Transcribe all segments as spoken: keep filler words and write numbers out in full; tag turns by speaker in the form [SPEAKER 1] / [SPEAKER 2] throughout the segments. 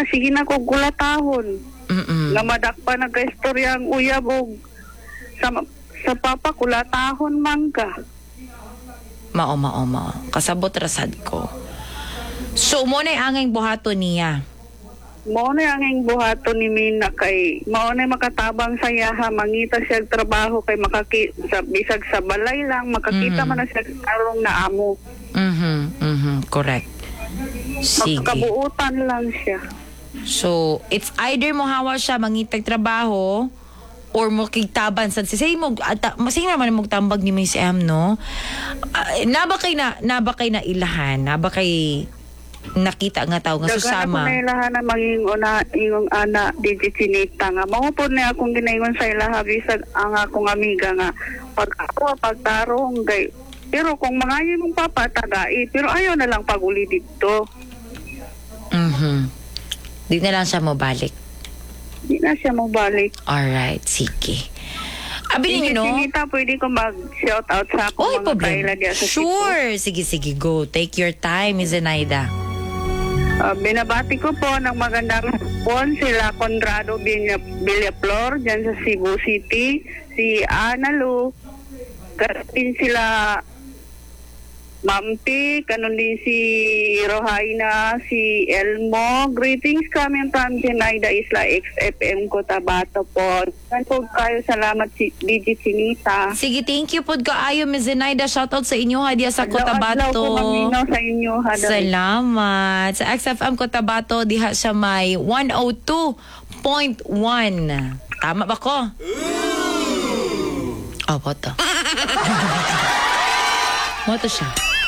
[SPEAKER 1] na sige na ko gulatahon.
[SPEAKER 2] Mm-mm.
[SPEAKER 1] Nga madakpa nagka-istorya ang uyab og sa, sa papa kulatahon man ka.
[SPEAKER 2] Mao, mao, mao. Kasabot rasad ko. So, mo na angay buhato niya.
[SPEAKER 1] Mao na ang buhato ni Mina kay mao na makatabang sa yaha mangita siya trabaho kay makaki sa bisag sa balay lang makakita
[SPEAKER 2] Mhm.
[SPEAKER 1] man na siya karong naamo.
[SPEAKER 2] Mhm, mhm, correct. Sige.
[SPEAKER 1] Magkabuutan lang siya.
[SPEAKER 2] So, it's either mo hawa siya mangitag trabaho or mo kigtaban sa say mo ata masing naman mo tambag ni Miss M, no? Uh, naba kay na naba kay na ilahan, naba kay nakita nga tao nga susama.
[SPEAKER 1] Daghan ako na ilahan na manging una ingong ana digit sinita nga mao po na akong ginaingon sa ilaha bisag ang akong amiga nga pag ako pagtarong kay pero kung mangayon mong papa tagai pero ayaw na lang paguli dito.
[SPEAKER 2] Mhm. Di na lang siya mo balik.
[SPEAKER 1] Di na siya mo balik.
[SPEAKER 2] Alright, sige. Abi ninyo, no?
[SPEAKER 1] Sinita, pwede ko mag-shout out sa akong
[SPEAKER 2] Oy,
[SPEAKER 1] mga
[SPEAKER 2] problem.
[SPEAKER 1] kaila diya sa
[SPEAKER 2] Sure. Sige, sige, go. Take your time, Miss Zenaida.
[SPEAKER 1] Uh, binabati ko po ng magandang hapon sila Conrado Villa- Villaflor dyan sa Cebu City, si Ana Lu, karin sila Mampi, kanon din si Rohaina, si Elmo. Greetings kami from Zenaida Isla X F M Cotabato po. Yan po kayo, salamat si D J Sinita.
[SPEAKER 2] Sige, thank you po kaayo, Miss Zenaida. Shoutout sa inyo, ha, diya sa Cotabato.
[SPEAKER 1] Adlaw po maminaw sa inyo. Hada.
[SPEAKER 2] Salamat. Sa X F M Cotabato, diha siya may one oh two point one. Tama ba ko? Oh, boto. Moto siya.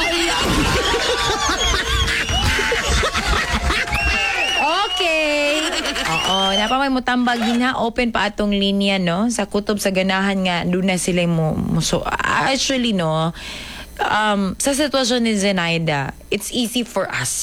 [SPEAKER 2] Okay. Oo, napamay mo tambag din ha. Open pa atong linya, no? Sa kutob sa ganahan nga, doon na sila mo. So, actually, no, um, sa sitwasyon ni Zenaida, it's easy for us.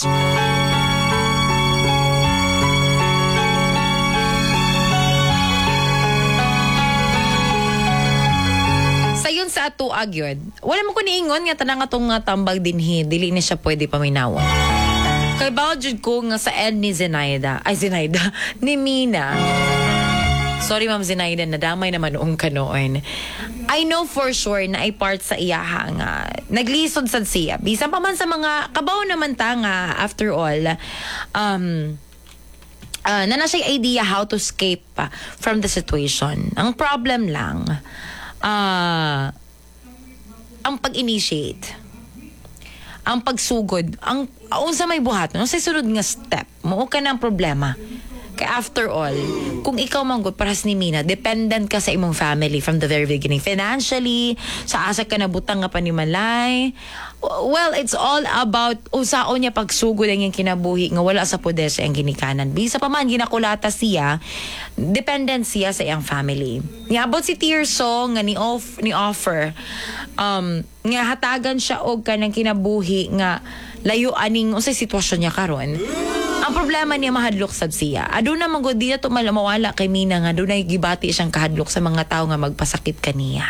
[SPEAKER 2] Sayon sa ato agyod, wala mo ko niingon nga tanang atong nga tambag dinhi, dili ni siya pwede paminawon. Kay bawjud ko nga sa end ni Zenaida, ay Zenaida, ni Mina. Sorry Ma'am Zenaida, nadamay naman noong kanoon. I know for sure na ay part sa iyaha nga naglisod sad siya. Bisan pa man sa mga kabaw naman ta nga after all, um, uh, na na siya idea how to escape uh, from the situation. Ang problem lang, ah, uh, ang pag-initiate, ang pagsugod, ang unsa may buhat, no? Sa sunod nga step, mo ka na ang problema. Kaya after all, kung ikaw manggod paras ni Mina, dependent ka sa imong family from the very beginning. Financially, sa asa ka nabutang nga panimalay. Well, it's all about usaon niya pagsugod ang iyang kinabuhi nga wala sa poder sa iyang ginikanan. Bisa pa man, ginakulata siya, dependent siya sa iyang family. Niabot si Tirso nga ni, off, ni offer, um, nga hatagan siya og kanang kinabuhi nga layo aning unsay sitwasyon niya karon. Ang problema niya mahadlok sab siya. Aduna man gud diya to malamawala kay Mina nga adunay gibati siyang kahadlok sa mga tawo nga magpasakit kaniya.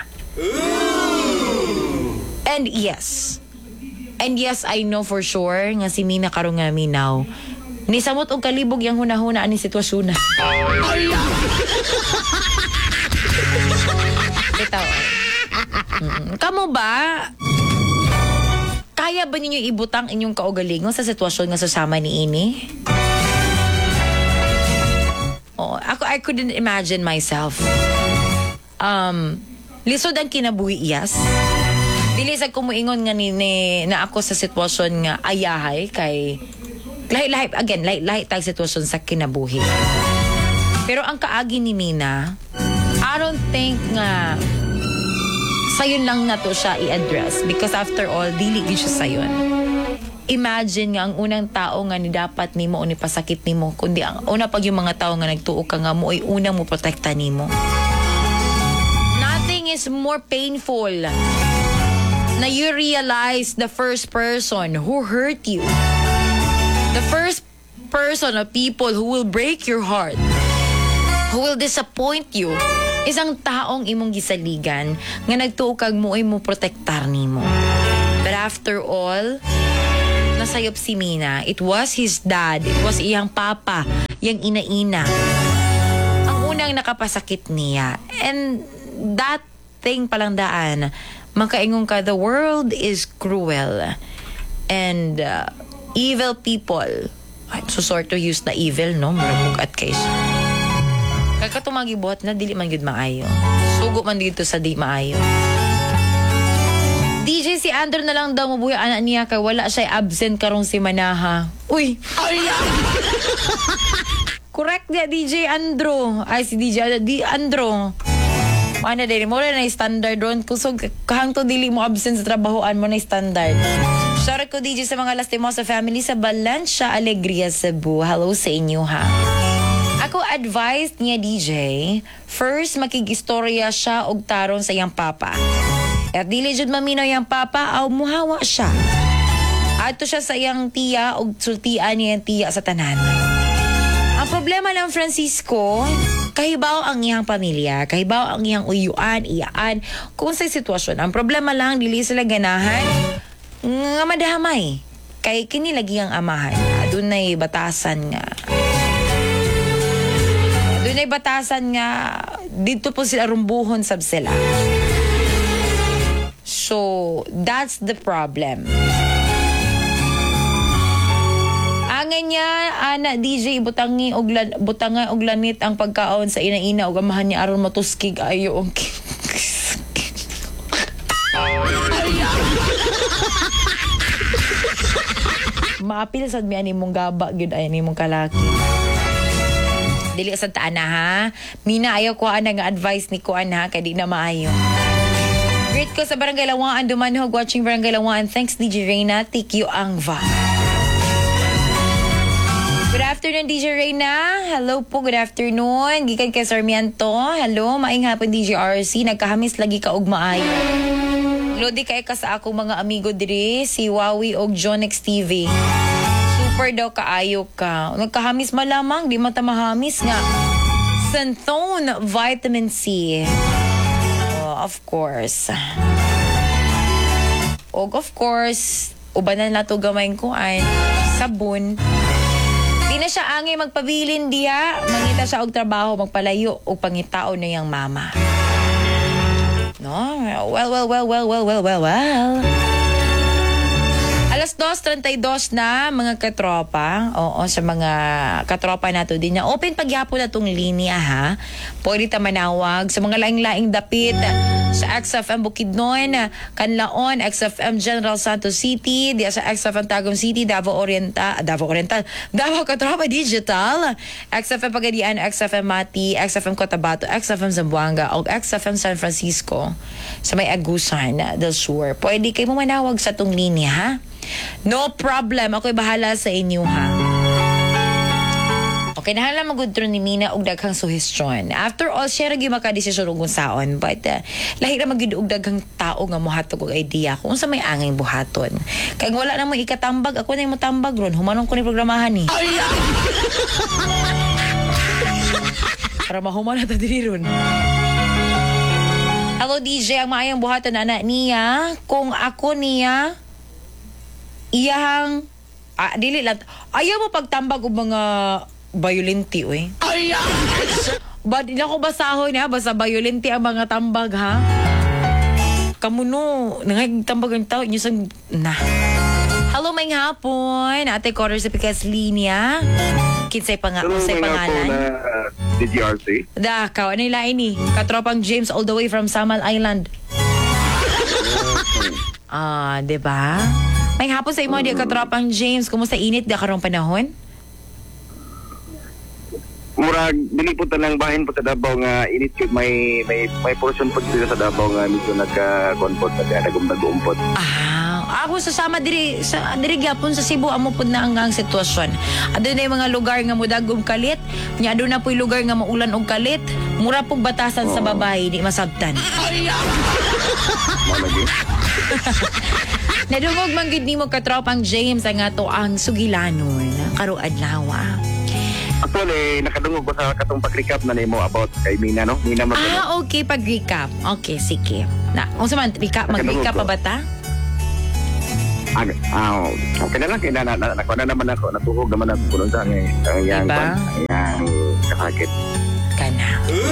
[SPEAKER 2] And yes. And yes, I know for sure nga si Mina karon nga minaw. Ni samot og kalibog yang hunahuna ani sitwasyon na. Bitaw. Mm-mm. Kamo ba? Kaya ba ninyo ibutang inyong kaugalingon sa sitwasyon nga susama ni ini? Oh, ako, I couldn't imagine myself. Um, lisod ang kinabuhi, yes. Dili sa kumuingon nga ni, ni na ako sa sitwasyon nga ayahay kay lahi-lahi, again, lahi-lahi tag sitwasyon sa kinabuhi. Pero ang kaagi ni Mina, I don't think nga sayon lang na to siya i-address because after all, dili gid siya sayon. Imagine nga ang unang tao nga ni dapat nimo o ni pasakit nimo kundi ang una pag yung mga tao nga nagtuo ka nga mo ay unang mo protekta nimo. Nothing is more painful na you realize the first person who hurt you. The first person of people who will break your heart, who will disappoint you, isang taong imong gisaligan nga nagtuo kag mo ay mo protektar nimo. But after all, nasayop si Mina. It was his dad. It was iyang papa yung ina-ina. Ang unang nakapasakit niya. And that thing palang daan, makaingon ka, the world is cruel. And uh, evil people, ay, so sort to use na evil, no? Marapog at case. Kaya tumagibot na dili man gud maayo. Sugo man dito sa di maayo. D J si Andrew na lang daw mabuhay anak niya kay wala siya absent karong si Manaha. Uy! Correct niya, D J Andrew. Ay, si D J D. Andrew. Ano din, mo na standard ron. Kusog, kahang to dili mo absent sa trabahoan mo na standard. Sorry ko, D J, sa mga lastimosa family sa Valencia, Alegria, Cebu. Hello sa inyo, ha? Ako advice niya, D J, first makikistorya siya og taron sa iyang papa. At dili jud maminaw iyang papa, aw muhawa siya. Ato siya sa iyang tiya og sultian niya iyang tiya sa tanan. Ang problema ng Francisco, kahibaw ang iyang pamilya, kahibaw ang iyang uyuan, iyaan, kung sa sitwasyon. Ang problema lang, dili sila ganahan, nga madahamay. Kay kini lagi ang amahan. Adunay batasan nga. Adunay batasan nga, dito po sila rumbuhon sab sila. So, that's the problem. Angan niya, ana D J, butangi og lan, butanga og lanit ang pagkaon sa ina-ina og amahan niya aron matuskig ayo og maapil sad mi ani mong gaba gyud ay ni mong kalaki. Dili sa taan na ha. Mina ayaw ko ana nga advice ni ko ana kay di na maayo. Greet ko sa Barangay Lawaan, Dumanhog, watching Barangay Lawaan. Thanks D J Reyna, T Q Angva. Good afternoon, D J Reyna. Hello po, good afternoon. Gikan kay Sarmiento. Hello, maing hapon D J R C. Nagkahamis lagi ka og maayo. Lodi kay ka sa akong mga amigo diri, si Wawi og John X T V. Super daw kaayo ka. Nagkahamis malamang, di man ta mahamis nga. Santhone Vitamin C. Oh, of course. Og of course, ubanan na to gamay ko ay sabon. Di na siya angay magpabilin diha. Mangita siya og trabaho, magpalayo og pangitao na yang mama. No? Well, well, well, well, well, well, well, well. Alas dos trenta y dos na, mga katropa. Oo, sa mga katropa nato din na open pagyapon na tong linya, ha? Pwede ta manawag sa mga laing-laing dapit sa X F M Bukidnon, Canlaon, X F M General Santos City, di sa X F M Tagum City, Davao Oriental, Davao Oriental, Davao Katropa Digital, X F M Pagadian, X F M Mati, X F M Cotabato, X F M Zamboanga, o X F M San Francisco sa may Agusan del Sur. Pwede kayo mo manawag sa tong linya, ha? No problem. Ako'y bahala sa inyo, ha? Okay, nahala magudro ni Mina og daghang suhestyon. After all, siya rin makadesisyon og unsaon. But, uh, lahi na magud og daghang tao nga mohatog og idea kung sa may angay buhaton. Kaya wala na mo ikatambag, ako na yung matambag ron. Humanong ko ni programahan ni. Para mahuman na ta diri ron. Hello, D J. Ang maayang buhaton na anak niya. Kung ako niya, iyahang ah, dili lang ayaw mo pagtambag og mga violenti oy. Ayaw. Ba di na ko basahon ha basta violenti ang mga tambag ha. Kamuno nangagtambag ang tao inyo sang na. Hello may hapon. Ate Corner sa Pikas Linya. Kinsay pa nga unsay pangalan?
[SPEAKER 3] Uh, D J R C.
[SPEAKER 2] Da ka ano lain ni? Katropang James all the way from Samal Island. Ah, di ba? May hapon sa imo, di katropang James. Kumusta init di karong panahon?
[SPEAKER 3] Murag, dili po tanang bahin po sa Davao nga init yun. May, may, may portion po dito sa Davao nga medyo nagka-confort na kaya nagumdag-umpot.
[SPEAKER 2] Ah, ako sasama diri, sa, diri gyapon sa Cebu, amo po na ang, ang sitwasyon. Adun na yung mga lugar nga mudagom kalit. Nya adun na po yung lugar nga maulan og kalit. Mura pong batasan oh. Sa babae, di masabtan.
[SPEAKER 3] Malagi.
[SPEAKER 2] Nadungog man gid nimo katropang James ang ato ang sugilanon karong adlaw.
[SPEAKER 3] Actually, nakadungog ko sa katong pag-recap na nimo about kay Mina, no? Mina mag-
[SPEAKER 2] Ah, okay, pag-recap. Okay, sige. Na, kung sa man, recap, mag-recap pa ba ta?
[SPEAKER 3] Ah, ah, okay na lang. Kaya na, na, na, na, naman ako. Natuhog naman ako kung sa ang yang,
[SPEAKER 2] Diba?
[SPEAKER 3] yang kasakit.
[SPEAKER 2] Kana.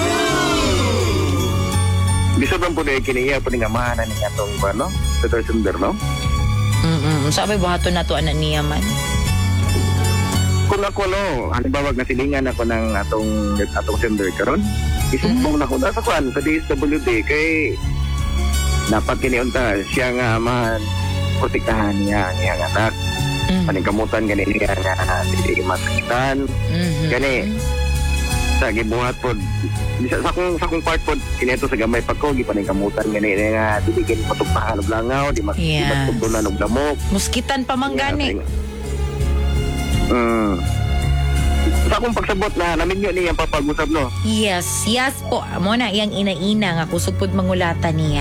[SPEAKER 3] Bisa bang po na ikiniya po nga mahanan niya itong ano? Sa Tersunder, no?
[SPEAKER 2] Mm-mm. Sabi buhaton na to anak niya man.
[SPEAKER 3] Kung ako, no, halimbawa na silingan ako ng atong atong sender karon, isumbong na ko na sa kwan sa D S W D kay napagkiniunta siya nga man protektahan niya ang iyang anak.
[SPEAKER 2] Mm.
[SPEAKER 3] Paningkamutan gani niya nga dili masakitan.
[SPEAKER 2] Mhm.
[SPEAKER 3] Gani sa gibuhat pod sa sa kung sa kung part pod kineto sa gamay pagko gipaningkamutan gani niya nga dili gani matugtahan og langaw, di mas
[SPEAKER 2] Yes.
[SPEAKER 3] di matugdunan og lamok.
[SPEAKER 2] Muskitan pa man gani.
[SPEAKER 3] Mm. Sa akong pagsabot na naminyo niya ang papag-usap, no?
[SPEAKER 2] Yes, yes po. Amo na iyang ina-ina nga kusog pod mangulatan niya.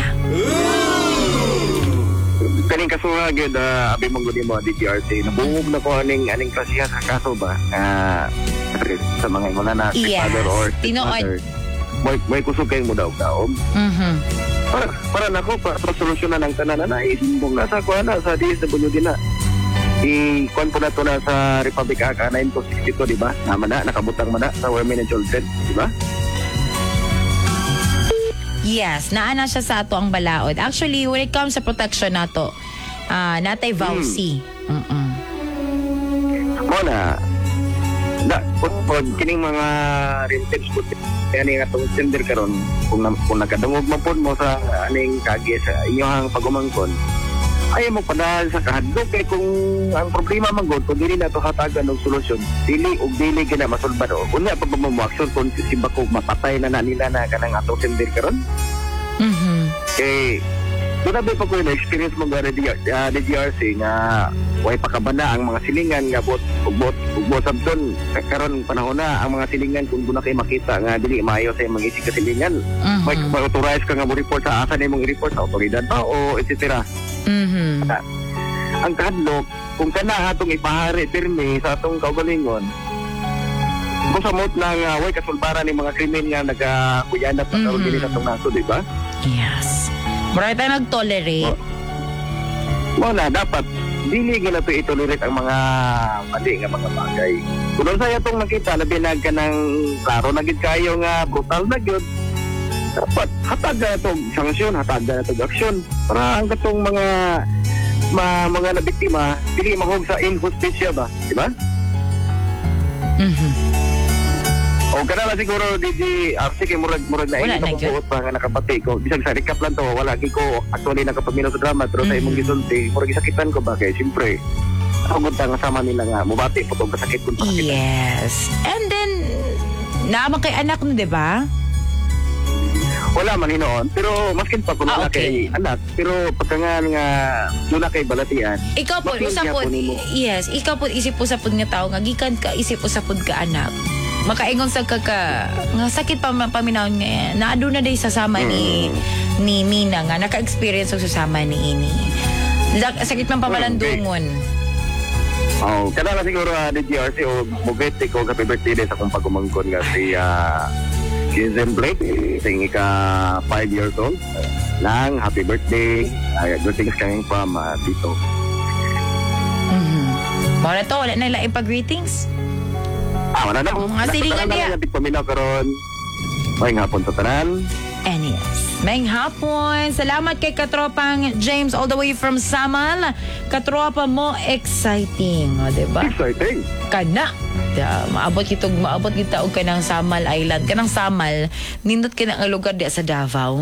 [SPEAKER 3] Kaning kasuha gyud uh, abi mong gudi mo D G R C nabuhog na ko aning aning klasiya sa kaso ba ah sa mga imo na
[SPEAKER 2] Yes.
[SPEAKER 3] father or
[SPEAKER 2] Tinuod.
[SPEAKER 3] mother may may kusog kay mo daw daog
[SPEAKER 2] Mhm.
[SPEAKER 3] para para nako para solusyonan ang tanan na isimbong na sa kuana sa D S W D na i kon po na to na sa Republic Act nine two sixty-two, di ba? Naman na nakabutang man na sa women and children, di ba?
[SPEAKER 2] Yes, naana siya sa ato ang balaod. Actually, when it comes sa protection nato, ah natay vowsy. Mm.
[SPEAKER 3] Mo na da pud pud kining mga relatives pud ani nga tong sender karon kung na, kung nakadungog man pud mo sa aning kagi sa inyong pagumangkon ay mo padahal sa kahadlok kay kung ang problema man gud kung dili nato hatagan og solusyon dili og dili gina masulbad o unya pa ba mo action kung si bako mapatay na na nila na kanang atong sender karon.
[SPEAKER 2] Mhm.
[SPEAKER 3] Kay doon na pa ko na experience mo gana D R C nga way pakabana ang mga silingan nga bot bot bot sabton karon panahon na ang mga silingan kung doon na kay makita nga dili maayo sa mga isig ka silingan
[SPEAKER 2] Mhm.
[SPEAKER 3] may may authorize ka nga mo report sa asa nimong report sa otoridad pa o et cetera.
[SPEAKER 2] Mhm.
[SPEAKER 3] Ang kahadlok kung kana atong ipahari pirmi sa atong kaugalingon kung samot na nga way kasulbaran ni mga krimen nga nagakuyanap sa karon
[SPEAKER 2] Mhm.
[SPEAKER 3] dili sa atong naso, di ba?
[SPEAKER 2] Yes. Mura tayo nag-tolerate.
[SPEAKER 3] Mo na dapat dili nga nato itolerate ang mga mali nga mga bagay. Kung sa atong nakita labi na ka ng klaro na gid kayo nga brutal na gyud. Dapat hatag na itong sanksyon, hatag na itong aksyon para ang katong mga ma, mga nabiktima dili mahog sa injusticia ba, di ba?
[SPEAKER 2] Mhm.
[SPEAKER 3] O kana na siguro D J R C kay murag murag na
[SPEAKER 2] Wala
[SPEAKER 3] ina
[SPEAKER 2] na,
[SPEAKER 3] ko pa nga nakapati ko. Bisag sa recap lang to, wala gi ko actually nakapamino sa drama pero sa imong gisulti, murag gisakitan ko ba kay siyempre. Ako nga sama nila nga mubati po tong kasakit kun sakit.
[SPEAKER 2] Yes. And then naman kay anak mo, 'di ba?
[SPEAKER 3] Wala man hinoon, pero maskin pa kung
[SPEAKER 2] Ah,
[SPEAKER 3] wala
[SPEAKER 2] okay.
[SPEAKER 3] kay anak, pero pagka nga nga doon na kay balatian.
[SPEAKER 2] Ikaw po,
[SPEAKER 3] Mas
[SPEAKER 2] usap po,
[SPEAKER 3] yun nimo.
[SPEAKER 2] yes, ikaw po isip po sa pud nga tao nga gikan ka isip po sa pud ka anak. Makaingon sa kaka nga sakit pa man paminawon nga naado na day sasama ni ni Mina nga naka-experience og susama ni ini. Sak- Sakit man pamalandungon.
[SPEAKER 3] Oh, kada na siguro uh, D J R C o mugete ko happy birthday din sa kong pagumangkon nga si uh, Kizen Blake, sing ika five years old. Lang, happy birthday. Uh, greetings kayong from uh, Tito.
[SPEAKER 2] Mhm. Wala to, wala na ila ipag-greetings.
[SPEAKER 3] Ah, wala na.
[SPEAKER 2] Oo, mga silingan niya.
[SPEAKER 3] Wala na paminaw karon. May hapon sa tanan.
[SPEAKER 2] And yes, Mayang hapon. Salamat kay katropang James all the way from Samal. Katropa mo, exciting. O, diba?
[SPEAKER 3] Exciting.
[SPEAKER 2] Kana. Da, maabot kitog maabot kita og kanang Samal Island. Kanang Samal, nindot ka na ang lugar di sa Davao.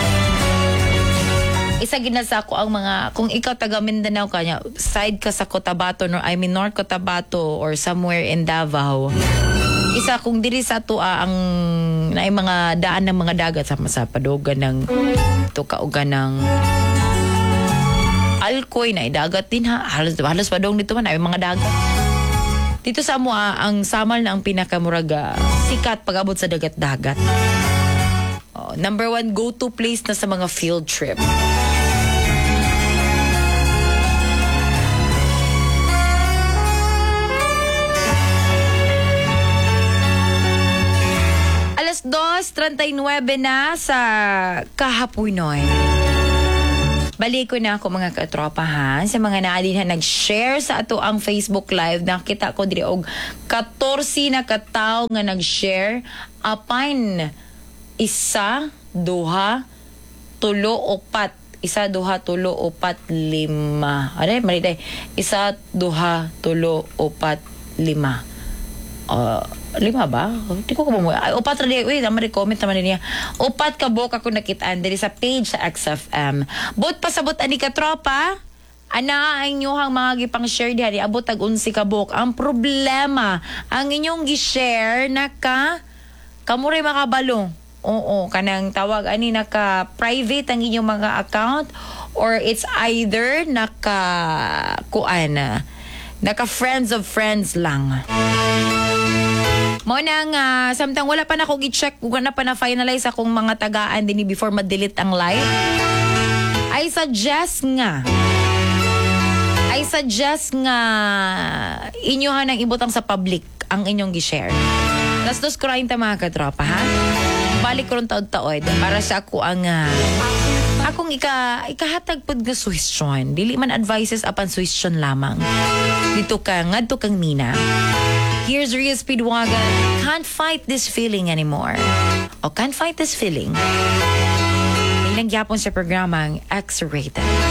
[SPEAKER 2] Isa ginasa ko ang mga, kung ikaw taga Mindanao kanya, side ka sa Cotabato, no, I mean North Cotabato or somewhere in Davao. Isa kung diri sa tua ang naay mga daan ng mga dagat sa sa padugan ng tukaugan ng Alcoy na dagat din ha. Halos halos padong dito man ay mga dagat. Dito sa amo ang Samal na ang pinakamuraga sikat pag-abot sa dagat-dagat. Oh, number one go-to place na sa mga field trip. alas dos treinta y nueve na sa kahapoy noy. Balik ko na ako mga katropa ha. Sa mga naadin na nag-share sa ato ang Facebook Live, nakita ko diri og fourteen na kataw nga nag-share. Apan, isa, duha, tulo, upat. Isa, duha, tulo, upat, lima. Ano eh, mali tayo. Isa, duha, tulo, upat, lima. Uh, lima ba? Hindi ko mo. Ay, upat rin. Wait, naman recommend naman niya. Upat ka boka kung nakitaan diri sa page sa X F M. But pasabot ani ka tropa, ana ang inyong mga gipang share diha, abot tag unsi ka bok. Ang problema, ang inyong gi-share naka kamuray makabalo. Oo, kanang tawag ani naka private ang inyong mga account or it's either naka kuan naka friends of friends lang. Mo nang uh, samtang wala pa na ako gi-check kung na pa na-finalize akong mga tagaan din before ma-delete ang live. I suggest nga I suggest nga inyohan ang ibutang sa public ang inyong gi-share. Tas dos kurain ta mga katropa ha. Balik ko ron taod-taod para sa ako ang uh, akong ika ikahatag pud nga suhestyon. Dili man advices apan suhestyon lamang. Dito ka ngadto kang Mina. Here's Ria Speedwagon. Can't fight this feeling anymore. O can't fight this feeling. Ilang yapon sa programang X-Rated.